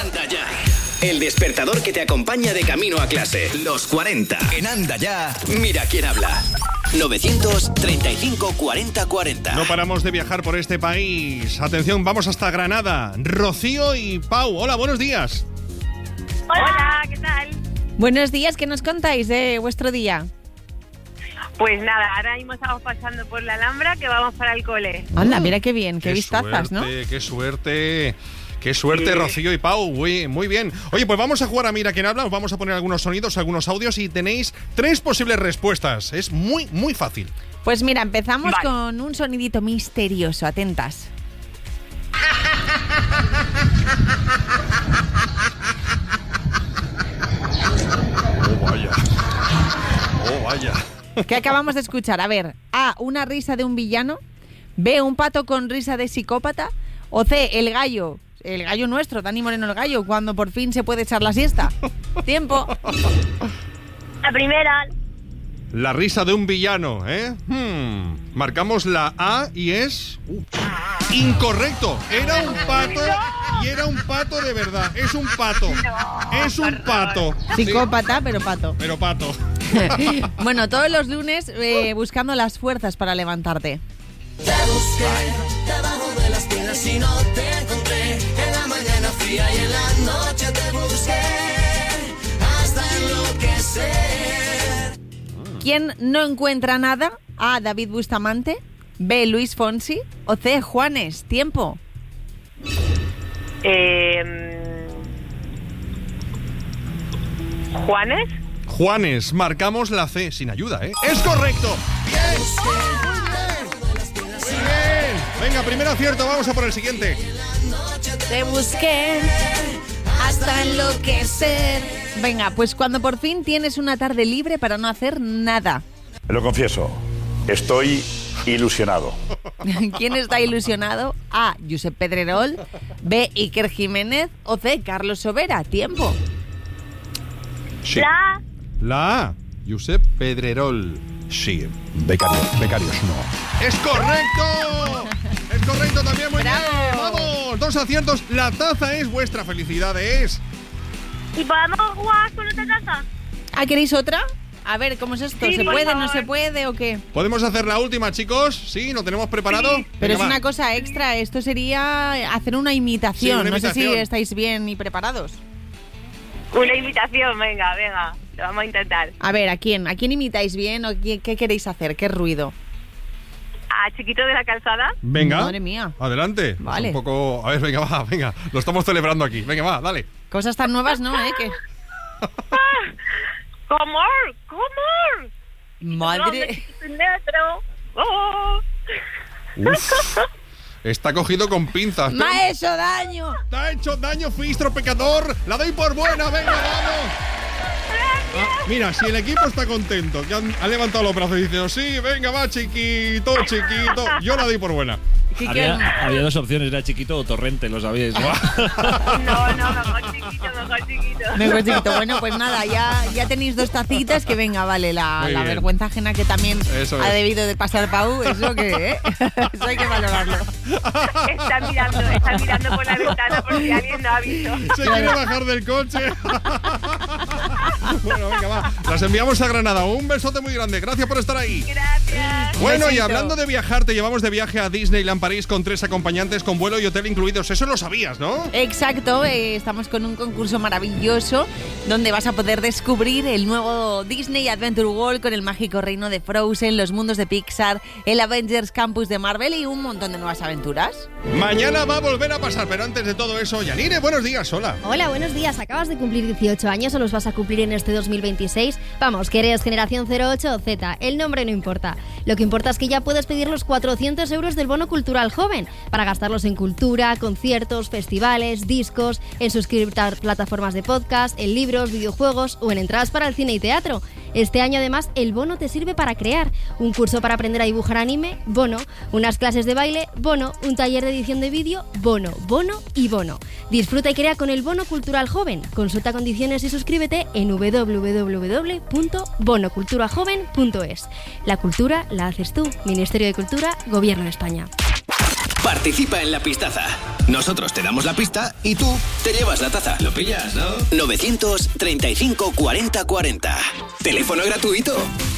Anda ya. El despertador que te acompaña de camino a clase. Los 40. En Anda ya. Mira quién habla. 935 40 40. No paramos de viajar por este país. Atención, vamos hasta Granada. Rocío y Pau. Hola, buenos días. Hola, ¿qué tal? Buenos días, ¿qué nos contáis de vuestro día? Pues nada, ahora mismo estamos pasando por la Alhambra que vamos para el cole. Anda, mira qué bien, qué vistazas, suerte, ¿no? Qué suerte. Qué suerte, sí. Rocío y Pau, muy bien. Oye, pues vamos a jugar a Mira quién habla, os vamos a poner algunos sonidos, algunos audios y tenéis 3 posibles respuestas. Es muy fácil. Pues mira, empezamos con un sonidito misterioso, atentas. Oh, vaya. ¿Qué acabamos de escuchar? A ver, A, una risa de un villano, B, un pato con risa de psicópata, o C, el gallo nuestro, Dani Moreno el gallo, cuando por fin se puede echar la siesta. Tiempo. La primera. La risa de un villano, ¿eh? Marcamos la A y es... incorrecto. Era un pato y era un pato de verdad. Es un pato. Es un pato. Psicópata, sí. Pero pato. Bueno, todos los lunes buscando las fuerzas para levantarte. Te busqué debajo de las piedras y no te encontré. En la mañana fría y en la noche te busqué hasta enloquecer. ¿Quién no encuentra nada? A, David Bustamante, B, Luis Fonsi o C, Juanes. Tiempo. ¿Juanes? Juanes, marcamos la C, sin ayuda, ¿eh? ¡Es correcto! ¡Bien! Muy bien. Venga, primer acierto, vamos a por el siguiente. Te busqué hasta enloquecer. Venga, pues cuando por fin tienes una tarde libre para no hacer nada. Lo confieso, estoy ilusionado. ¿Quién está ilusionado? A, Josep Pedrerol, B, Iker Jiménez o C, Carlos Sobera. Tiempo. Sí. La A, Josep Pedrerol. Sí, becarios no. ¡Es correcto! ¡Es correcto también! ¡Muy bien! ¡Vamos! 2 aciertos. La taza es vuestra. ¡Felicidades! ¿Y podemos jugar con otra taza? ¿Ah, queréis otra? A ver, ¿cómo es esto? Sí, ¿Se puede, no se puede o qué? ¿Podemos hacer la última, chicos? ¿Sí? ¿Lo tenemos preparado? Sí. Pero Venga, es una cosa extra. Esto sería hacer una imitación. Sí, una imitación. No sé si estáis bien y preparados. Una invitación, venga, lo vamos a intentar. A ver, ¿a quién imitáis bien o qué queréis hacer? ¿Qué ruido? A Chiquito de la Calzada. Venga. Madre mía. Adelante. Vale. Es un poco... A ver, venga. Lo estamos celebrando aquí. Venga, va, dale. Cosas tan nuevas, ¿no? ¿Cómo? Madre... Oh. Uf. Está cogido con pinzas. ¡Me ha hecho daño! ¡Te ha hecho daño, Fistro pecador! ¡La doy por buena! ¡Venga, vamos! Mira, si el equipo está contento, que ha levantado los brazos y dice, sí, venga, va, chiquito, yo la doy por buena. Había 2 opciones, era Chiquito o Torrente, lo sabíais, ¿no? No, mejor chiquito. Bueno, pues nada, ya tenéis 2 tacitas, que venga, vale, la vergüenza ajena que también eso ha es. debido de pasar Pau, eso que, eso hay que valorarlo. Está mirando por la ventana por si alguien no ha visto. Se quiere bajar del coche. Bueno, venga, va. Las enviamos a Granada. Un besote muy grande. Gracias por estar ahí. Gracias. Bueno, Besito. y hablando de viajar, te llevamos de viaje a Disneyland París con 3 acompañantes con vuelo y hotel incluidos. Eso lo sabías, ¿no? Exacto, estamos con un concurso maravilloso donde vas a poder descubrir el nuevo Disney Adventure World con el mágico reino de Frozen, los mundos de Pixar, el Avengers Campus de Marvel y un montón de nuevas aventuras. Mañana va a volver a pasar, pero antes de todo eso, Yanire, buenos días, hola. Hola, buenos días. ¿Acabas de cumplir 18 años o los vas a cumplir en este 2026? Vamos, que eres generación 08 o Z, el nombre no importa. Lo que importa es que ya puedes pedir los 400 euros del bono cultural joven para gastarlos en cultura, conciertos, festivales, discos, en suscribirte a plataformas de podcast, en libros, videojuegos o en entradas para el cine y teatro. Este año además el bono te sirve para crear un curso para aprender a dibujar anime, bono, unas clases de baile, bono, un taller de edición de vídeo, bono, bono y bono. Disfruta y crea con el bono cultural joven. Consulta condiciones y suscríbete en www.bonoculturajoven.es. La cultura la haces tú. Ministerio de Cultura, Gobierno de España. Participa en la pistaza. Nosotros te damos la pista y tú te llevas la taza. ¿Lo pillas, no? 935 40 40. Teléfono gratuito.